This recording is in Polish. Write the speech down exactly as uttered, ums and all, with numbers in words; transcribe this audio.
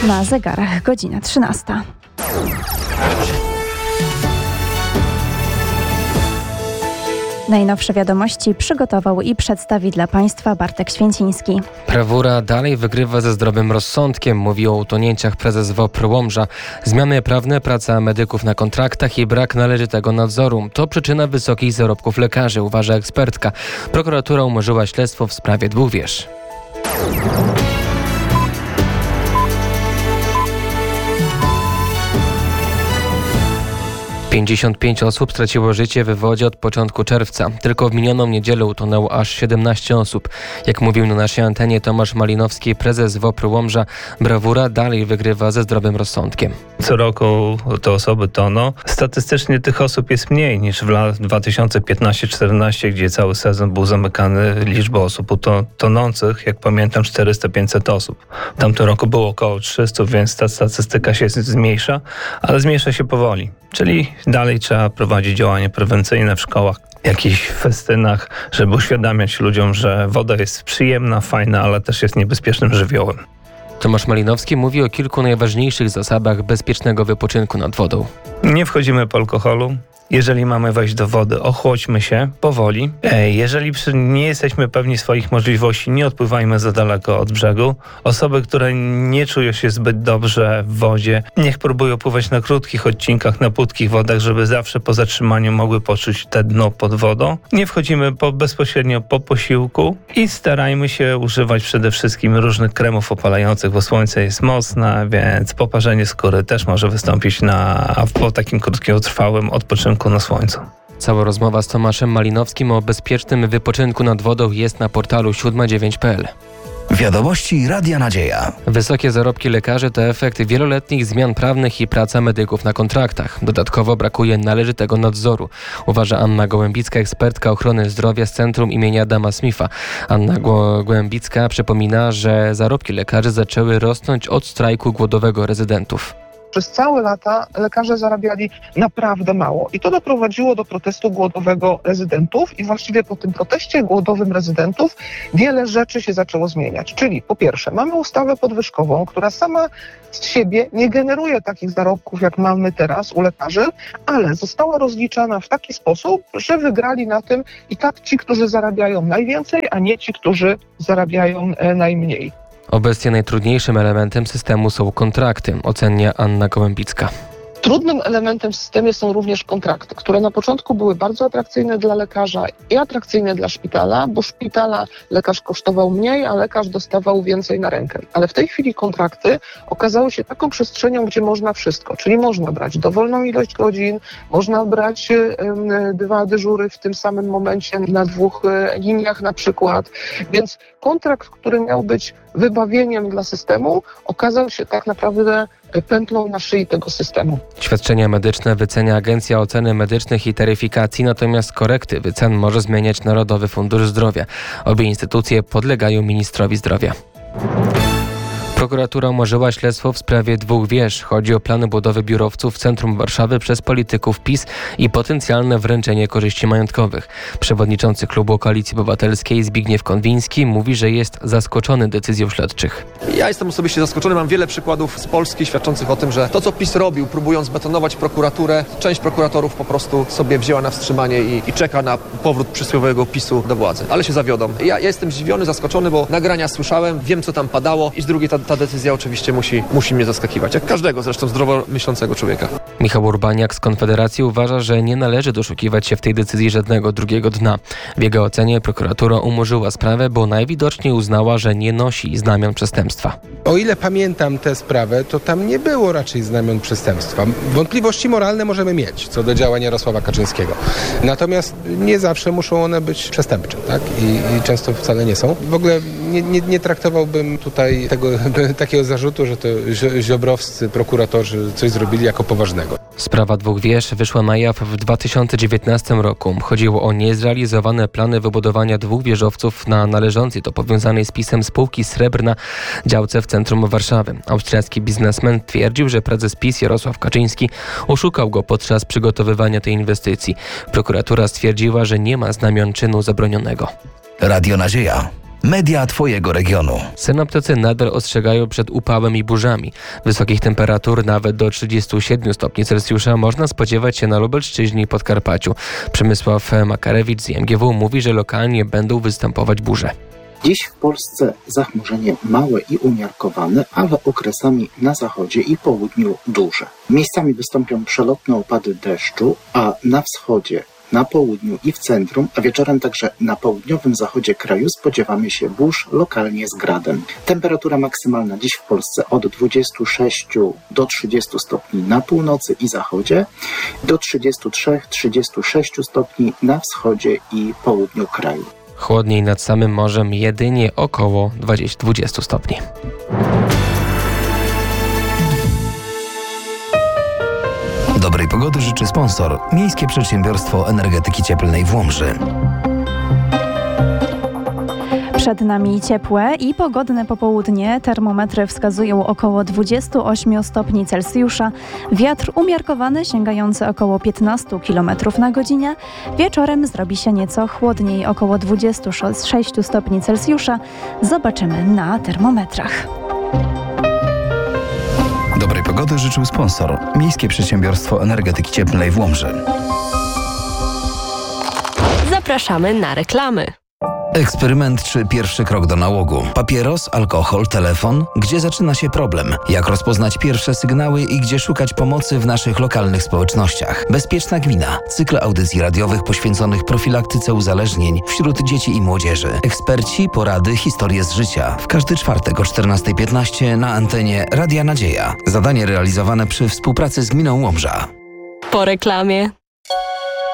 Na zegarach godzina trzynasta. Najnowsze wiadomości przygotował i przedstawi dla Państwa Bartek Święciński. Brawura dalej wygrywa ze zdrowym rozsądkiem, mówi o utonięciach prezes W O P R Łomża. Zmiany prawne, praca medyków na kontraktach i brak należytego nadzoru to przyczyna wysokich zarobków lekarzy, uważa ekspertka. Prokuratura umorzyła śledztwo w sprawie dwóch wież. pięćdziesiąt pięć osób straciło życie w wodzie od początku czerwca. Tylko w minioną niedzielę utonęło aż siedemnaście osób. Jak mówił na naszej antenie Tomasz Malinowski, prezes W O P R Łomża, brawura dalej wygrywa ze zdrowym rozsądkiem. Co roku te osoby toną. Statystycznie tych osób jest mniej niż w latach dwa tysiące piętnaście czternaście, gdzie cały sezon był zamykany. Liczba osób tonących, jak pamiętam, czterysta pięćset osób. W tamtym roku było około trzysta, więc ta statystyka się zmniejsza, ale zmniejsza się powoli. Czyli dalej trzeba prowadzić działania prewencyjne w szkołach, jakichś festynach, żeby uświadamiać ludziom, że woda jest przyjemna, fajna, ale też jest niebezpiecznym żywiołem. Tomasz Malinowski mówi o kilku najważniejszych zasadach bezpiecznego wypoczynku nad wodą. Nie wchodzimy po alkoholu. Jeżeli mamy wejść do wody, ochłodźmy się powoli. Jeżeli nie jesteśmy pewni swoich możliwości, nie odpływajmy za daleko od brzegu. Osoby, które nie czują się zbyt dobrze w wodzie, niech próbują pływać na krótkich odcinkach, na płytkich wodach, żeby zawsze po zatrzymaniu mogły poczuć te dno pod wodą. Nie wchodzimy po, bezpośrednio po posiłku i starajmy się używać przede wszystkim różnych kremów opalających, bo słońce jest mocne, więc poparzenie skóry też może wystąpić na, po takim krótkotrwałym odpoczynku na słońcu. Cała rozmowa z Tomaszem Malinowskim o bezpiecznym wypoczynku nad wodą jest na portalu siedem dziewięć kropka p l. Wiadomości Radia Nadzieja. Wysokie zarobki lekarzy to efekt wieloletnich zmian prawnych i praca medyków na kontraktach. Dodatkowo brakuje należytego nadzoru, uważa Anna Gołębicka, ekspertka ochrony zdrowia z Centrum imienia Adama Smitha. Anna Gołębicka przypomina, że zarobki lekarzy zaczęły rosnąć od strajku głodowego rezydentów. Przez całe lata lekarze zarabiali naprawdę mało i to doprowadziło do protestu głodowego rezydentów i właściwie po tym proteście głodowym rezydentów wiele rzeczy się zaczęło zmieniać. Czyli po pierwsze mamy ustawę podwyżkową, która sama z siebie nie generuje takich zarobków, jak mamy teraz u lekarzy, ale została rozliczana w taki sposób, że wygrali na tym i tak ci, którzy zarabiają najwięcej, a nie ci, którzy zarabiają najmniej. Obecnie najtrudniejszym elementem systemu są kontrakty, ocenia Anna Gołębicka. Trudnym elementem w systemie są również kontrakty, które na początku były bardzo atrakcyjne dla lekarza i atrakcyjne dla szpitala, bo szpitala lekarz kosztował mniej, a lekarz dostawał więcej na rękę. Ale w tej chwili kontrakty okazały się taką przestrzenią, gdzie można wszystko, czyli można brać dowolną ilość godzin, można brać y, dwa dyżury w tym samym momencie na dwóch y, liniach na przykład, więc kontrakt, który miał być wybawieniem dla systemu, okazał się tak naprawdę pętlą na szyi tego systemu. Świadczenia medyczne wycenia Agencja Oceny Medycznych i Taryfikacji, natomiast korekty wycen może zmieniać Narodowy Fundusz Zdrowia. Obie instytucje podlegają ministrowi zdrowia. Prokuratura umorzyła śledztwo w sprawie dwóch wież. Chodzi o plany budowy biurowców w centrum Warszawy przez polityków PiS i potencjalne wręczenie korzyści majątkowych. Przewodniczący klubu Koalicji Obywatelskiej Zbigniew Konwiński mówi, że jest zaskoczony decyzją śledczych. Ja jestem osobiście zaskoczony. Mam wiele przykładów z Polski świadczących o tym, że to, co PiS robił, próbując betonować prokuraturę, część prokuratorów po prostu sobie wzięła na wstrzymanie i, i czeka na powrót przysłowiowego PiSu do władzy. Ale się zawiodą. Ja, ja jestem zdziwiony, zaskoczony, bo nagrania słyszałem, wiem, co tam padało i z drugiej ta ta decyzja oczywiście musi, musi mnie zaskakiwać, jak każdego zresztą zdrowo myślącego człowieka. Michał Urbaniak z Konfederacji uważa, że nie należy doszukiwać się w tej decyzji żadnego drugiego dna. W jego ocenie prokuratura umorzyła sprawę, bo najwidoczniej uznała, że nie nosi znamion przestępstwa. O ile pamiętam tę sprawę, to tam nie było raczej znamion przestępstwa. Wątpliwości moralne możemy mieć co do działań Jarosława Kaczyńskiego. Natomiast nie zawsze muszą one być przestępcze, tak? I, i często wcale nie są. W ogóle nie, nie, nie traktowałbym tutaj tego takiego zarzutu, że to ziobrowscy prokuratorzy coś zrobili jako poważnego. Sprawa dwóch wież wyszła na jaw w dwa tysiące dziewiętnastym roku. Chodziło o niezrealizowane plany wybudowania dwóch wieżowców na należącej do powiązanej z PiS-em spółki Srebrna działce w centrum Warszawy. Austriacki biznesmen twierdził, że prezes PiS Jarosław Kaczyński oszukał go podczas przygotowywania tej inwestycji. Prokuratura stwierdziła, że nie ma znamion czynu zabronionego. Radio Nadzieja. Media Twojego regionu. Synoptycy nadal ostrzegają przed upałem i burzami. Wysokich temperatur nawet do trzydziestu siedmiu stopni Celsjusza można spodziewać się na Lubelszczyźnie i Podkarpaciu. Przemysław Makarewicz z I M G W mówi, że lokalnie będą występować burze. Dziś w Polsce zachmurzenie małe i umiarkowane, ale okresami na zachodzie i południu duże. Miejscami wystąpią przelotne opady deszczu, a na wschodzie, na południu i w centrum, a wieczorem także na południowym zachodzie kraju spodziewamy się burz, lokalnie z gradem. Temperatura maksymalna dziś w Polsce od dwudziestu sześciu do trzydziestu stopni na północy i zachodzie, do trzydziestu trzech do trzydziestu sześciu stopni na wschodzie i południu kraju. Chłodniej nad samym morzem jedynie około dwudziestu stopni. Dobrej pogody życzy sponsor Miejskie Przedsiębiorstwo Energetyki Cieplnej w Łomży. Przed nami ciepłe i pogodne popołudnie. Termometry wskazują około dwudziestu ośmiu stopni Celsjusza. Wiatr umiarkowany sięgający około piętnastu kilometrów na godzinę. Wieczorem zrobi się nieco chłodniej, około dwudziestu sześciu stopni Celsjusza. Zobaczymy na termometrach. Dobrej pogody życzył sponsor Miejskie Przedsiębiorstwo Energetyki Cieplnej w Łomży. Zapraszamy na reklamy. Eksperyment czy pierwszy krok do nałogu? Papieros, alkohol, telefon? Gdzie zaczyna się problem? Jak rozpoznać pierwsze sygnały i gdzie szukać pomocy w naszych lokalnych społecznościach? Bezpieczna gmina. Cykl audycji radiowych poświęconych profilaktyce uzależnień wśród dzieci i młodzieży. Eksperci, porady, historie z życia. W każdy czwartek o czternasta piętnaście na antenie Radia Nadzieja. Zadanie realizowane przy współpracy z gminą Łomża. Po reklamie.